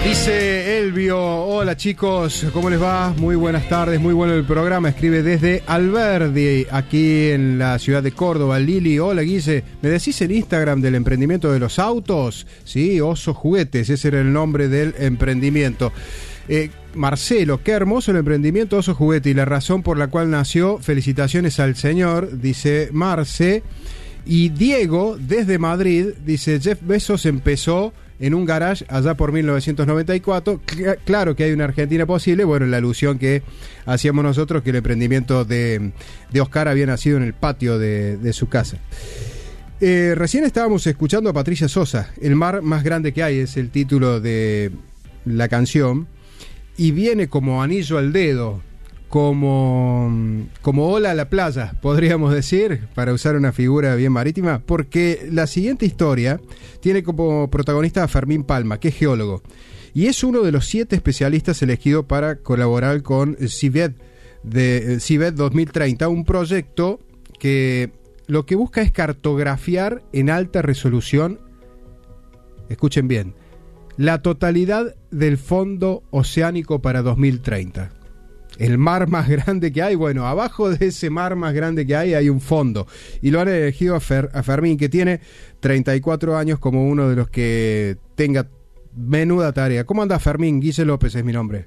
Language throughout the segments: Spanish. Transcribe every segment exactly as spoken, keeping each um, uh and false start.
Dice Elvio, hola chicos, ¿cómo les va? Muy buenas tardes, muy bueno el programa. Escribe desde Alberdi, aquí en la ciudad de Córdoba. Lili, hola Guille, ¿me decís el Instagram del emprendimiento de los autos? Sí, Oso Juguetes, ese era el nombre del emprendimiento. Eh, Marcelo, qué hermoso el emprendimiento Oso Juguete y la razón por la cual nació. Felicitaciones al señor, dice Marce. Y Diego, desde Madrid, dice Jeff Bezos empezó en un garage allá por mil novecientos noventa y cuatro. Cl- claro que hay una Argentina posible. Bueno, la alusión que hacíamos nosotros, que el emprendimiento de, de Oscar había nacido en el patio de, de su casa. Eh, recién estábamos escuchando a Patricia Sosa. El mar más grande que hay es el título de la canción. Y viene como anillo al dedo, como, como ola a la playa, podríamos decir, para usar una figura bien marítima, porque la siguiente historia tiene como protagonista a Fermín Palma, que es geólogo, y es uno de los siete especialistas elegidos para colaborar con CIVET, de CIVET dos mil treinta, un proyecto que lo que busca es cartografiar en alta resolución, escuchen bien, la totalidad del fondo oceánico para dos mil treinta. El mar más grande que hay, bueno, abajo de ese mar más grande que hay hay un fondo. Y lo han elegido a, Fer, a Fermín, que tiene treinta y cuatro años, como uno de los que tenga menuda tarea. ¿Cómo anda Fermín? Guille López es mi nombre.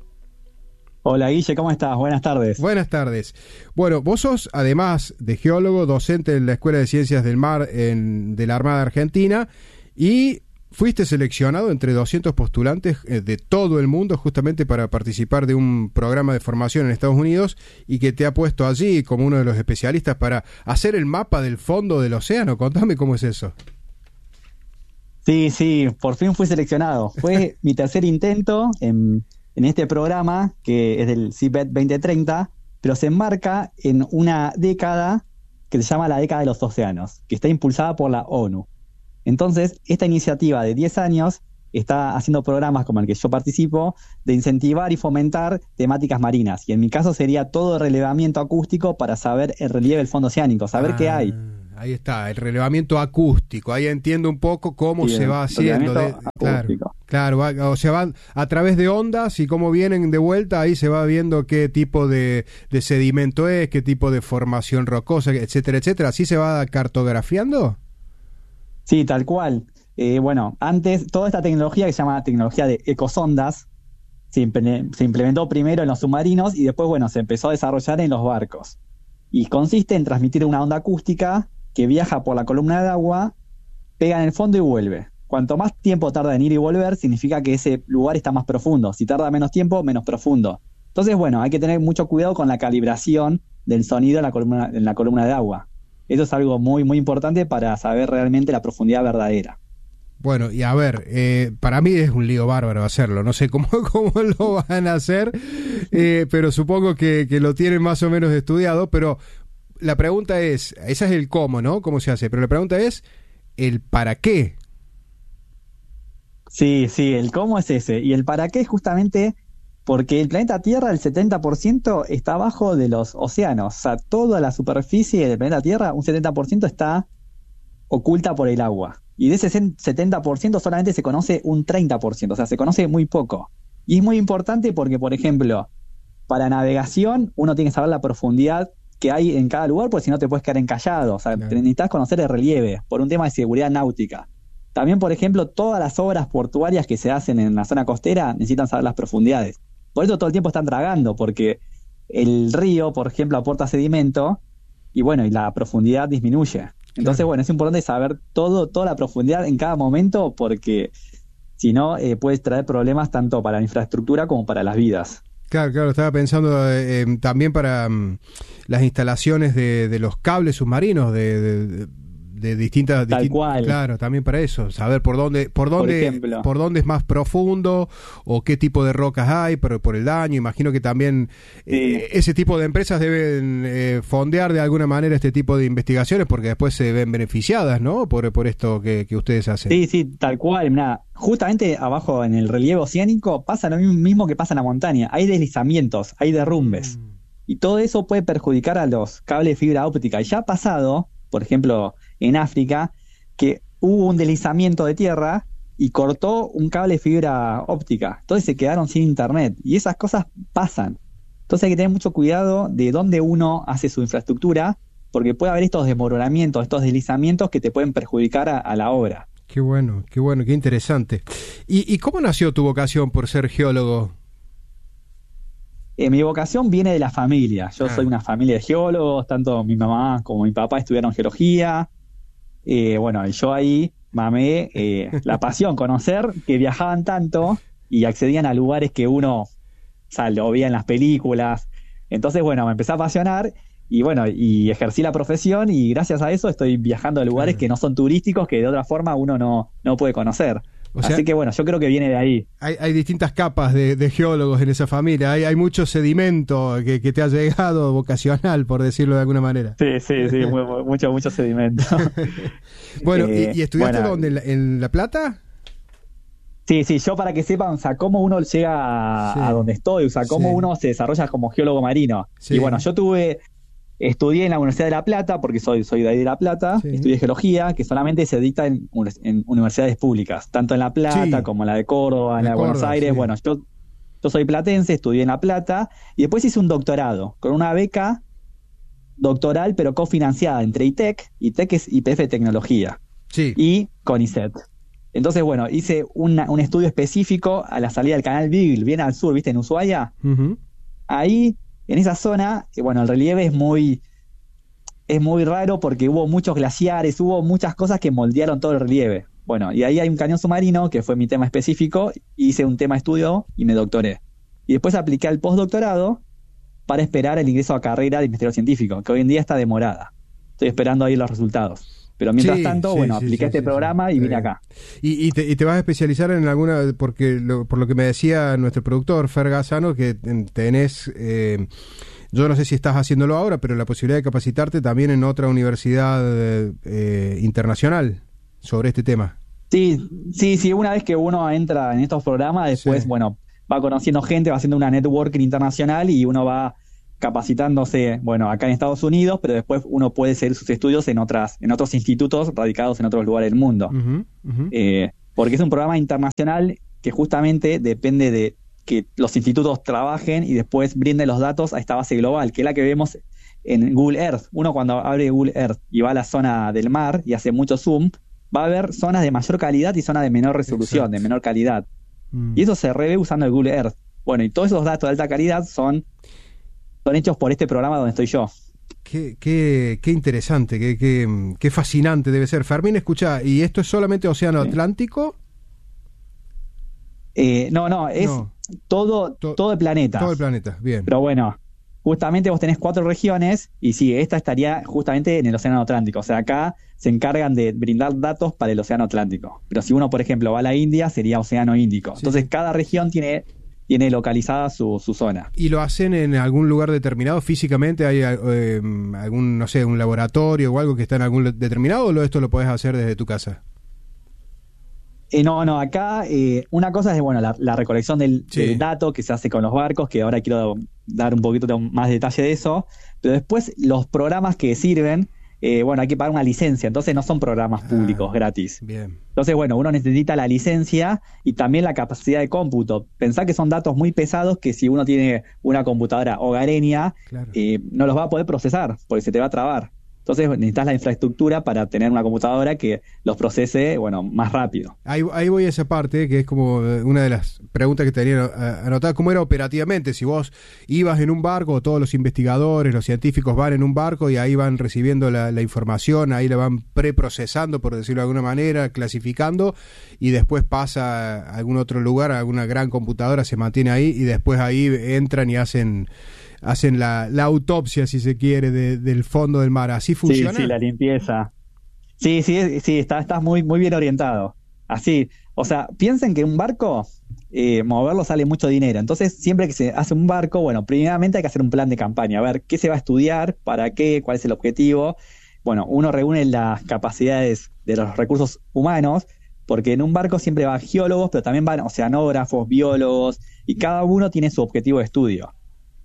Hola Guille, ¿cómo estás? Buenas tardes. Buenas tardes. Bueno, vos sos, además de geólogo, docente en la Escuela de Ciencias del Mar en, de la Armada Argentina, y fuiste seleccionado entre doscientos postulantes de todo el mundo justamente para participar de un programa de formación en Estados Unidos y que te ha puesto allí como uno de los especialistas para hacer el mapa del fondo del océano. Contame cómo es eso. Sí, sí, por fin fui seleccionado. Fue mi tercer intento en, en este programa, que es del CIVET veinte treinta, pero se enmarca en una década que se llama la década de los océanos, que está impulsada por la ONU. Entonces, esta iniciativa de diez años está haciendo programas como el que yo participo de incentivar y fomentar temáticas marinas. Y en mi caso sería todo el relevamiento acústico para saber el relieve del fondo oceánico, saber ah, qué hay. Ahí está, el relevamiento acústico. Ahí entiendo un poco cómo sí, se va haciendo. De, claro, claro va, o sea, van a través de ondas y cómo vienen de vuelta, ahí se va viendo qué tipo de, de sedimento es, qué tipo de formación rocosa, etcétera, etcétera. ¿Así se va cartografiando? Sí, tal cual. Eh, bueno, antes toda esta tecnología que se llama tecnología de ecosondas se, imple- se implementó primero en los submarinos y después, bueno, se empezó a desarrollar en los barcos. Y consiste en transmitir una onda acústica que viaja por la columna de agua, pega en el fondo y vuelve. Cuanto más tiempo tarda en ir y volver, significa que ese lugar está más profundo. Si tarda menos tiempo, menos profundo. Entonces, bueno, hay que tener mucho cuidado con la calibración del sonido en la columna, en la columna de agua. Eso es algo muy, muy importante para saber realmente la profundidad verdadera. Bueno, y a ver, eh, para mí es un lío bárbaro hacerlo. No sé cómo, cómo lo van a hacer, eh, pero supongo que, que lo tienen más o menos estudiado. Pero la pregunta es, esa es el cómo, ¿no? ¿Cómo se hace? Pero la pregunta es el para qué. Sí, sí, el cómo es ese. Y el para qué es justamente porque el planeta Tierra, el setenta por ciento está abajo de los océanos. O sea, toda la superficie del planeta Tierra, un setenta por ciento está oculta por el agua. Y de ese setenta por ciento solamente se conoce un treinta por ciento. O sea, se conoce muy poco. Y es muy importante porque, por ejemplo, para navegación uno tiene que saber la profundidad que hay en cada lugar, porque si no te puedes quedar encallado. O sea, claro, necesitas conocer el relieve por un tema de seguridad náutica. También, por ejemplo, todas las obras portuarias que se hacen en la zona costera necesitan saber las profundidades. Por eso todo el tiempo están dragando, porque el río, por ejemplo, aporta sedimento y bueno, y la profundidad disminuye. Entonces, claro, bueno, es importante saber todo, toda la profundidad en cada momento, porque si no, eh, puedes traer problemas tanto para la infraestructura como para las vidas. Claro, claro, estaba pensando eh, también para um, las instalaciones de, de los cables submarinos, de... de, de... de distintas, Tal distintas cual. Claro, también para eso, saber por dónde por dónde por, por dónde es más profundo o qué tipo de rocas hay por, por el daño. Imagino que también sí. eh, ese tipo de empresas deben eh, fondear de alguna manera este tipo de investigaciones porque después se ven beneficiadas, ¿no? Por, por esto que, que ustedes hacen. Sí, sí, tal cual. Mirá, justamente abajo en el relieve oceánico pasa lo mismo que pasa en la montaña. Hay deslizamientos, hay derrumbes. Mm. Y todo eso puede perjudicar a los cables de fibra óptica. Y ya ha pasado, por ejemplo, en África, que hubo un deslizamiento de tierra y cortó un cable de fibra óptica. Entonces se quedaron sin internet. Y esas cosas pasan. Entonces hay que tener mucho cuidado de dónde uno hace su infraestructura, porque puede haber estos desmoronamientos, estos deslizamientos que te pueden perjudicar a, a la obra. Qué bueno, qué bueno, qué interesante. ¿Y, y cómo nació tu vocación por ser geólogo? Eh, mi vocación viene de la familia. Yo ah. soy una familia de geólogos, tanto mi mamá como mi papá estudiaron geología. Eh, bueno, yo ahí mamé eh, la pasión, conocer que viajaban tanto y accedían a lugares que uno, o sea, lo veía en las películas. Entonces, bueno, me empecé a apasionar y bueno, y ejercí la profesión y gracias a eso estoy viajando a lugares claro. que no son turísticos, que de otra forma uno no, no puede conocer. O sea, así que bueno, yo creo que viene de ahí. Hay, hay distintas capas de, de geólogos en esa familia. Hay, hay mucho sedimento que, que te ha llegado vocacional, por decirlo de alguna manera. Sí, sí, sí, muy, mucho, mucho sedimento. Bueno, eh, ¿y, y estudiaste bueno, dónde? ¿En la, ¿En La Plata? Sí, sí, yo para que sepan, o sea, cómo uno llega sí. a donde estoy, o sea, cómo sí. uno se desarrolla como geólogo marino. Sí. Y bueno, yo tuve... Estudié en la Universidad de La Plata, porque soy, soy de ahí de La Plata, sí. estudié geología, que solamente se dicta en, en universidades públicas, tanto en La Plata sí. como en la de Córdoba, en la de Córdoba, Buenos Aires. Sí. Bueno, yo, yo soy platense, estudié en La Plata, y después hice un doctorado, con una beca doctoral, pero cofinanciada entre I T E C, I T E C es I P F Tecnología, sí. y CONICET. Entonces, bueno, hice una, un estudio específico a la salida del canal Beagle, bien al sur, ¿viste? En Ushuaia. Uh-huh. Ahí... En esa zona, bueno, el relieve es muy es muy raro porque hubo muchos glaciares, hubo muchas cosas que moldearon todo el relieve. Bueno, y ahí hay un cañón submarino, que fue mi tema específico, hice un tema de estudio y me doctoré. Y después apliqué al postdoctorado para esperar el ingreso a carrera de investigador científico, que hoy en día está demorada. Estoy esperando ahí los resultados. Pero mientras sí, tanto, sí, bueno, sí, apliqué sí, este sí, programa sí, y vine acá. ¿Y, y, te, ¿Y te vas a especializar en alguna? Porque lo, por lo que me decía nuestro productor, Fer Gazzano, que tenés, eh, yo no sé si estás haciéndolo ahora, pero la posibilidad de capacitarte también en otra universidad eh, internacional sobre este tema. Sí, sí, sí, una vez que uno entra en estos programas, después, sí. bueno, va conociendo gente, va haciendo una networking internacional y uno va capacitándose, bueno, acá en Estados Unidos, pero después uno puede seguir sus estudios en otras, en otros institutos radicados en otros lugares del mundo. Uh-huh, uh-huh. Eh, porque es un programa internacional que justamente depende de que los institutos trabajen y después brinden los datos a esta base global, que es la que vemos en Google Earth. Uno cuando abre Google Earth y va a la zona del mar y hace mucho zoom, va a ver zonas de mayor calidad y zonas de menor resolución, exacto, de menor calidad. Mm. Y eso se revé usando el Google Earth. Bueno, y todos esos datos de alta calidad son son hechos por este programa donde estoy yo. Qué, qué, qué interesante, qué, qué, qué fascinante debe ser. Fermín, escucha, ¿y esto es solamente Océano sí. Atlántico? Eh, no, no, es no. Todo, to- todo el planeta. Todo el planeta, bien. Pero bueno, justamente vos tenés cuatro regiones y sí, esta estaría justamente en el Océano Atlántico. O sea, acá se encargan de brindar datos para el Océano Atlántico. Pero si uno, por ejemplo, va a la India, sería Océano Índico. Sí. Entonces, cada región tiene... tiene localizada su, su zona. ¿Y lo hacen en algún lugar determinado físicamente? ¿Hay eh, algún, no sé, un laboratorio o algo que está en algún determinado o esto lo podés hacer desde tu casa? Eh, no, no, acá eh, una cosa es bueno la, la recolección del, sí. del dato que se hace con los barcos, que ahora quiero dar un poquito de, más detalle de eso, pero después los programas que sirven, eh, bueno, hay que pagar una licencia, entonces no son programas públicos ah, gratis. Bien. Entonces, bueno, uno necesita la licencia y también la capacidad de cómputo. Pensá que son datos muy pesados que si uno tiene una computadora hogareña, claro. eh, no los va a poder procesar porque se te va a trabar. Entonces necesitas la infraestructura para tener una computadora que los procese, bueno, más rápido. Ahí, ahí voy a esa parte, que es como una de las preguntas que tenía anotada, ¿cómo era operativamente? Si vos ibas en un barco, todos los investigadores, los científicos van en un barco y ahí van recibiendo la, la información, ahí la van preprocesando, por decirlo de alguna manera, clasificando, y después pasa a algún otro lugar, a alguna gran computadora, se mantiene ahí, y después ahí entran y hacen... hacen la, la autopsia, si se quiere, de, del fondo del mar. ¿Así funciona? Sí, sí, la limpieza. Sí, sí, sí, está, estás muy, muy bien orientado. Así, o sea, piensen que un barco, eh, moverlo sale mucho dinero. Entonces, siempre que se hace un barco, bueno, primeramente hay que hacer un plan de campaña, a ver qué se va a estudiar, para qué, cuál es el objetivo. Bueno, uno reúne las capacidades de los recursos humanos, porque en un barco siempre van geólogos, pero también van oceanógrafos, biólogos, y cada uno tiene su objetivo de estudio.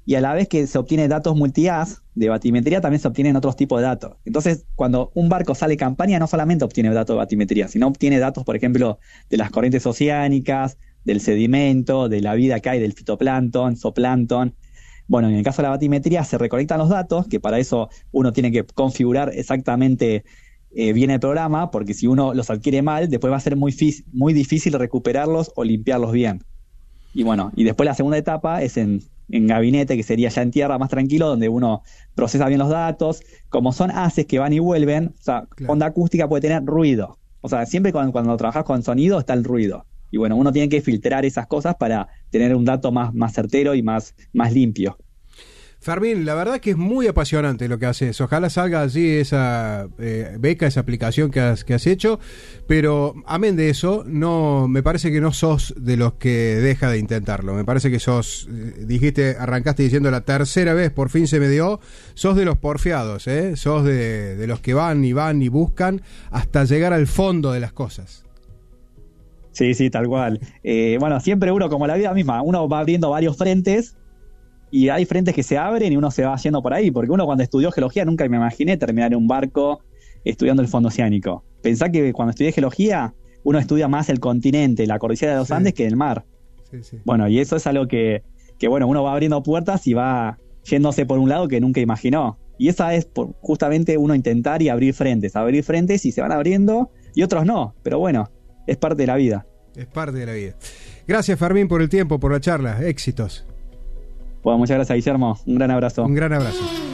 y a la vez que se obtiene datos multi-haz de batimetría, también se obtienen otros tipos de datos. Entonces, cuando un barco sale campaña, no solamente obtiene datos de batimetría, sino obtiene datos, por ejemplo, de las corrientes oceánicas, del sedimento, de la vida que hay, del fitoplancton, zooplancton. Bueno, en el caso de la batimetría se recolectan los datos, que para eso uno tiene que configurar exactamente eh, bien el programa, porque si uno los adquiere mal, después va a ser muy, muy difícil recuperarlos o limpiarlos bien. Y bueno, y después la segunda etapa es en, en gabinete, que sería ya en tierra, más tranquilo, donde uno procesa bien los datos. Como son haces que van y vuelven, o sea, claro. Onda acústica puede tener ruido. O sea, siempre cuando, cuando trabajas con sonido está el ruido. Y bueno, uno tiene que filtrar esas cosas para tener un dato más, más certero y más, más limpio. Fermín, la verdad que es muy apasionante lo que haces. Ojalá salga así esa eh, beca, esa aplicación que has, que has hecho, pero amén de eso, no, me parece que no sos de los que deja de intentarlo. Me parece que sos, eh, dijiste, arrancaste diciendo la tercera vez, por fin se me dio, sos de los porfiados, ¿eh? Sos de, de los que van y van y buscan hasta llegar al fondo de las cosas. Sí, sí, tal cual. Eh, bueno, siempre uno, como la vida misma, uno va abriendo varios frentes. Y hay frentes que se abren y uno se va yendo por ahí, porque uno cuando estudió geología nunca me imaginé terminar en un barco estudiando el fondo oceánico. Pensá que cuando estudié geología uno estudia más el continente, la cordillera de los sí. Andes que el mar. Sí, sí. Bueno, y eso es algo que, que, bueno, uno va abriendo puertas y va yéndose por un lado que nunca imaginó. Y esa es por justamente uno intentar y abrir frentes, abrir frentes y se van abriendo y otros no, pero bueno, es parte de la vida. Es parte de la vida. Gracias, Fermín, por el tiempo, por la charla. Éxitos. Bueno, muchas gracias, Guillermo. Un gran abrazo. Un gran abrazo.